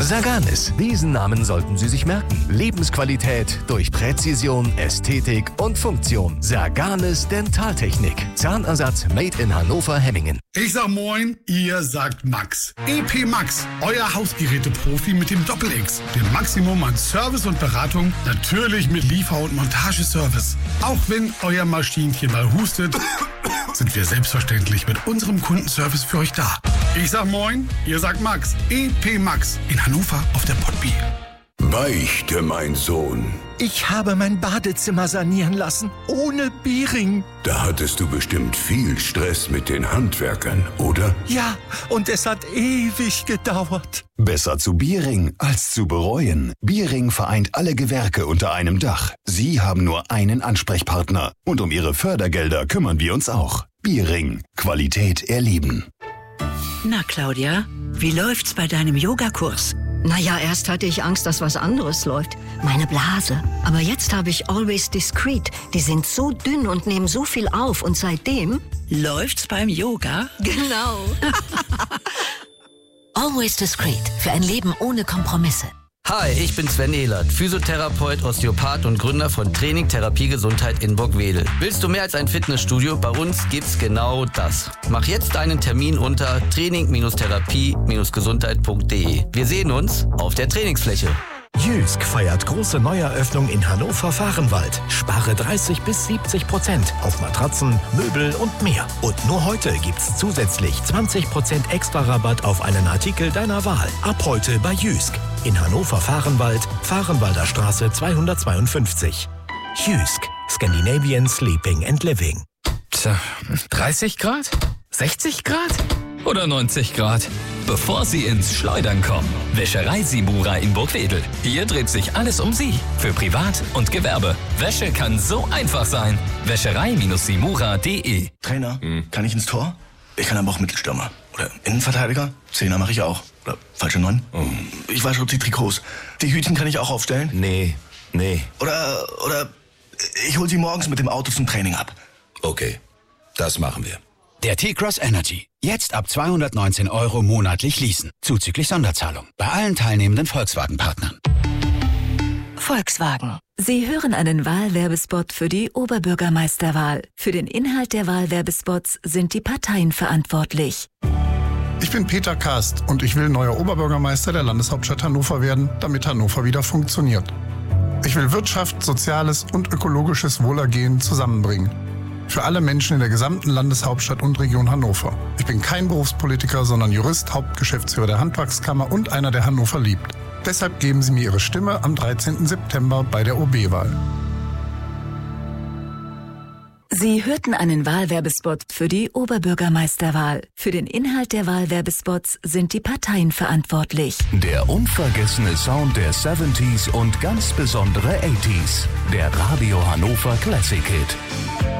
Saganis, diesen Namen sollten Sie sich merken. Lebensqualität durch Präzision, Ästhetik und Funktion. Saganis Dentaltechnik. Zahnersatz made in Hannover-Hemmingen. Ich sag moin, ihr sagt Max. EP Max, euer Hausgeräte-Profi mit dem Doppel-X. Dem Maximum an Service und Beratung, natürlich mit Liefer- und Montageservice. Auch wenn euer Maschinchen mal hustet, sind wir selbstverständlich mit unserem Kundenservice für euch da. Ich sag moin, ihr sagt Max. EP Max in Hannover auf der Pottby. Beichte, mein Sohn. Ich habe mein Badezimmer sanieren lassen, ohne Biering. Da hattest du bestimmt viel Stress mit den Handwerkern, oder? Ja, und es hat ewig gedauert. Besser zu Biering als zu bereuen. Biering vereint alle Gewerke unter einem Dach. Sie haben nur einen Ansprechpartner. Und um Ihre Fördergelder kümmern wir uns auch. Biering. Qualität erleben. Na, Claudia, wie läuft's bei deinem Yogakurs? Naja, erst hatte ich Angst, dass was anderes läuft. Meine Blase. Aber jetzt habe ich Always Discreet. Die sind so dünn und nehmen so viel auf. Und seitdem... Läuft's beim Yoga? Genau. Always Discreet. Für ein Leben ohne Kompromisse. Hi, ich bin Sven Ehlert, Physiotherapeut, Osteopath und Gründer von Training Therapie Gesundheit in Burgwedel. Willst du mehr als ein Fitnessstudio? Bei uns gibt's genau das. Mach jetzt deinen Termin unter training-therapie-gesundheit.de. Wir sehen uns auf der Trainingsfläche. Jysk feiert große Neueröffnung in Hannover-Fahrenwald. Spare 30-70% auf Matratzen, Möbel und mehr. Und nur heute gibt's zusätzlich 20% extra Rabatt auf einen Artikel deiner Wahl. Ab heute bei Jysk. In Hannover-Fahrenwald, Fahrenwalder Straße 252. Jysk. Scandinavian Sleeping and Living. Tja, 30 Grad? 60 Grad? Oder 90 Grad? Bevor Sie ins Schleudern kommen, Wäscherei Simura in Burgwedel. Hier dreht sich alles um Sie. Für Privat und Gewerbe. Wäsche kann so einfach sein. Wäscherei-simura.de. Trainer, kann ich ins Tor? Ich kann aber auch Mittelstürmer. Oder Innenverteidiger? Zehner mache ich auch. Oder falsche 9? Ich wasche die Trikots. Die Hütchen kann ich auch aufstellen? Nee. Oder ich hol sie morgens mit dem Auto zum Training ab. Okay, das machen wir. Der T-Cross Energy. Jetzt ab 219 € monatlich leasen. Zuzüglich Sonderzahlung. Bei allen teilnehmenden Volkswagen-Partnern. Volkswagen. Sie hören einen Wahlwerbespot für die Oberbürgermeisterwahl. Für den Inhalt der Wahlwerbespots sind die Parteien verantwortlich. Ich bin Peter Kast und ich will neuer Oberbürgermeister der Landeshauptstadt Hannover werden, damit Hannover wieder funktioniert. Ich will Wirtschaft, soziales und ökologisches Wohlergehen zusammenbringen. Für alle Menschen in der gesamten Landeshauptstadt und Region Hannover. Ich bin kein Berufspolitiker, sondern Jurist, Hauptgeschäftsführer der Handwerkskammer und einer, der Hannover liebt. Deshalb geben Sie mir Ihre Stimme am 13. September bei der OB-Wahl. Sie hörten einen Wahlwerbespot für die Oberbürgermeisterwahl. Für den Inhalt der Wahlwerbespots sind die Parteien verantwortlich. Der unvergessene Sound der 70s und ganz besondere 80s. Der Radio Hannover Classic Hit.